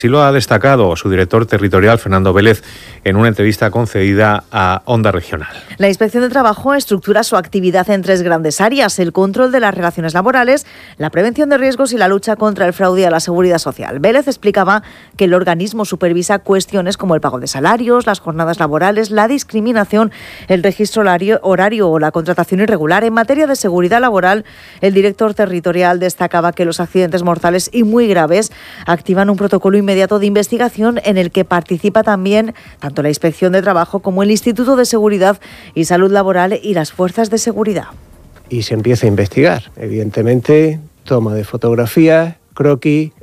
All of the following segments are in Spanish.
Así lo ha destacado su director territorial, Fernando Vélez, en una entrevista concedida a Onda Regional. La Inspección de Trabajo estructura su actividad en 3 grandes áreas: el control de las relaciones laborales, la prevención de riesgos y la lucha contra el fraude a la seguridad social. Vélez explicaba que el organismo supervisa cuestiones como el pago de salarios, las jornadas laborales, la discriminación, el registro horario o la contratación irregular. En materia de seguridad laboral, el director territorial destacaba que los accidentes mortales y muy graves activan un protocolo inmediato de investigación en el que participa también tanto la Inspección de Trabajo como el Instituto de Seguridad y Salud Laboral y las fuerzas de seguridad. Y se empieza a investigar, evidentemente, toma de fotografías, croquis,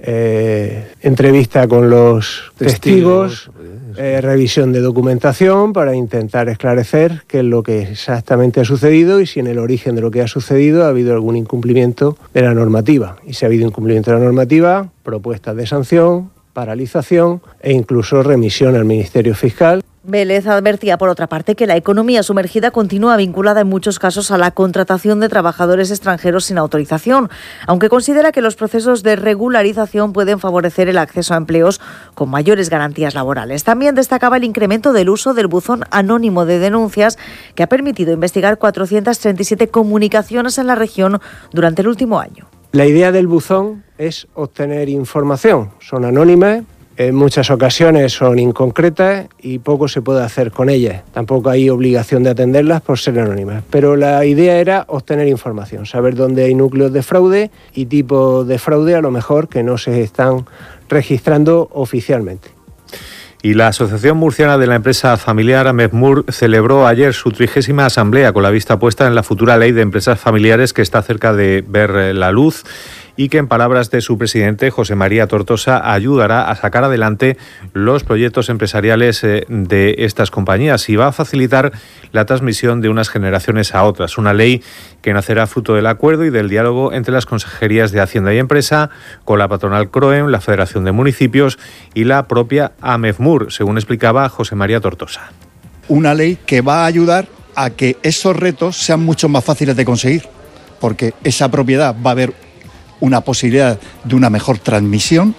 entrevista con los testigos, revisión de documentación para intentar esclarecer qué es lo que exactamente ha sucedido y si en el origen de lo que ha sucedido ha habido algún incumplimiento de la normativa. Y si ha habido incumplimiento de la normativa, propuestas de sanción, paralización e incluso remisión al Ministerio Fiscal. Vélez advertía, por otra parte, que la economía sumergida continúa vinculada en muchos casos a la contratación de trabajadores extranjeros sin autorización, aunque considera que los procesos de regularización pueden favorecer el acceso a empleos con mayores garantías laborales. También destacaba el incremento del uso del buzón anónimo de denuncias, que ha permitido investigar 437 comunicaciones en la región durante el último año. La idea del buzón es obtener información. Son anónimas, en muchas ocasiones son inconcretas y poco se puede hacer con ellas. Tampoco hay obligación de atenderlas por ser anónimas. Pero la idea era obtener información, saber dónde hay núcleos de fraude y tipos de fraude a lo mejor que no se están registrando oficialmente. Y la Asociación Murciana de la Empresa Familiar, AMEFMUR, celebró ayer su 30ª asamblea con la vista puesta en la futura ley de empresas familiares que está cerca de ver la luz y que, en palabras de su presidente, José María Tortosa, ayudará a sacar adelante los proyectos empresariales de estas compañías y va a facilitar la transmisión de unas generaciones a otras. Una ley que nacerá fruto del acuerdo y del diálogo entre las consejerías de Hacienda y Empresa, con la patronal CROEM, la Federación de Municipios y la propia AMEFMUR, según explicaba José María Tortosa. Una ley que va a ayudar a que esos retos sean mucho más fáciles de conseguir, porque esa propiedad va a haber una posibilidad de una mejor transmisión,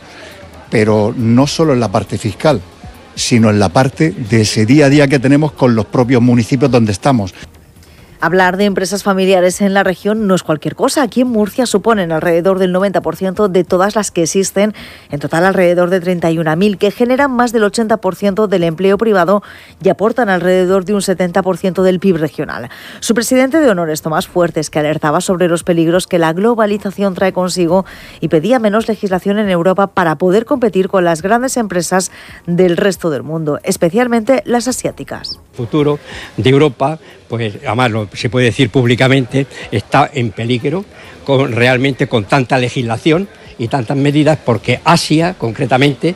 pero no solo en la parte fiscal, sino en la parte de ese día a día que tenemos con los propios municipios donde estamos. Hablar de empresas familiares en la región no es cualquier cosa. Aquí en Murcia suponen alrededor del 90% de todas las que existen, en total alrededor de 31.000, que generan más del 80% del empleo privado y aportan alrededor de un 70% del PIB regional. Su presidente de honor es Tomás Fuertes, que alertaba sobre los peligros que la globalización trae consigo y pedía menos legislación en Europa para poder competir con las grandes empresas del resto del mundo, especialmente las asiáticas. El futuro de Europa, pues además se puede decir públicamente, está en peligro realmente con tanta legislación y tantas medidas, porque Asia concretamente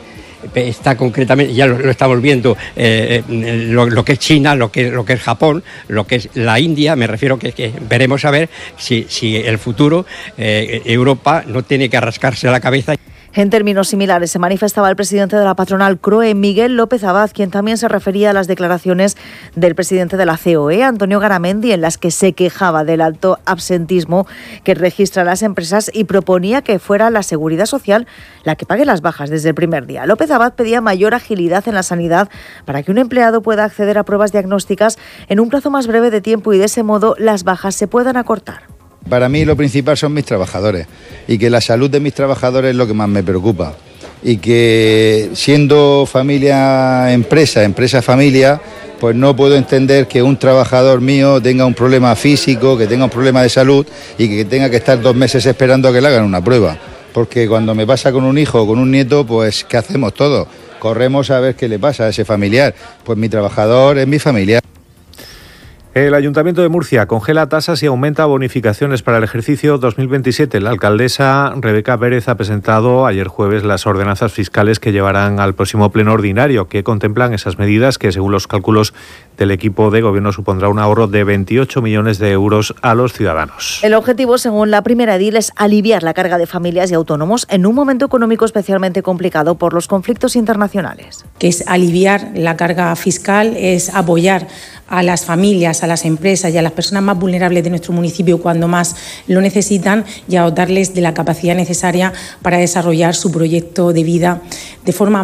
ya lo estamos viendo, lo que es China, lo que es Japón, lo que es la India. Me refiero que veremos a ver si el futuro Europa no tiene que rascarse la cabeza. En términos similares se manifestaba el presidente de la patronal CROE, Miguel López Abad, quien también se refería a las declaraciones del presidente de la COE, Antonio Garamendi, en las que se quejaba del alto absentismo que registran las empresas y proponía que fuera la Seguridad Social la que pague las bajas desde el primer día. López Abad pedía mayor agilidad en la sanidad para que un empleado pueda acceder a pruebas diagnósticas en un plazo más breve de tiempo y de ese modo las bajas se puedan acortar. Para mí lo principal son mis trabajadores y que la salud de mis trabajadores es lo que más me preocupa y que siendo familia empresa familia, pues no puedo entender que un trabajador mío tenga un problema físico, que tenga un problema de salud y que tenga que estar 2 meses esperando a que le hagan una prueba, porque cuando me pasa con un hijo o con un nieto, pues ¿qué hacemos todos? Corremos a ver qué le pasa a ese familiar, pues mi trabajador es mi familiar. El Ayuntamiento de Murcia congela tasas y aumenta bonificaciones para el ejercicio 2027. La alcaldesa Rebeca Pérez ha presentado ayer jueves las ordenanzas fiscales que llevarán al próximo pleno ordinario, que contemplan esas medidas que, según los cálculos del equipo de gobierno, supondrá un ahorro de 28 millones de euros a los ciudadanos. El objetivo, según la primera edil, es aliviar la carga de familias y autónomos en un momento económico especialmente complicado por los conflictos internacionales. Que es aliviar la carga fiscal, es apoyar a las familias, a las empresas y a las personas más vulnerables de nuestro municipio cuando más lo necesitan y a dotarles de la capacidad necesaria para desarrollar su proyecto de vida de forma